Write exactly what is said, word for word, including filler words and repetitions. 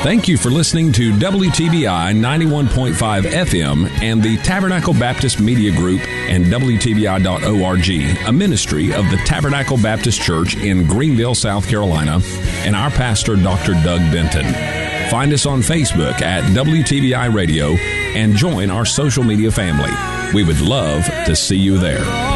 Thank you for listening to W T B I ninety-one point five F M and the Tabernacle Baptist Media Group and W T B I dot org, a ministry of the Tabernacle Baptist Church in Greenville, South Carolina, and our pastor, Doctor Doug Benton. Find us on Facebook at W T B I Radio and join our social media family. We would love to see you there.